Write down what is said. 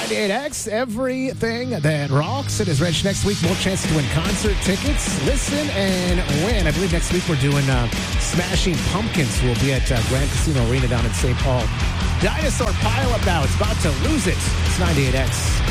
98X, everything that rocks. It is Rich. Next week, more chances to win concert tickets. Listen and win. I believe next week we're doing Smashing Pumpkins. We'll be at Grand Casino Arena down in St. Paul. Dinosaur Pileup now. It's about to lose it. It's 98X.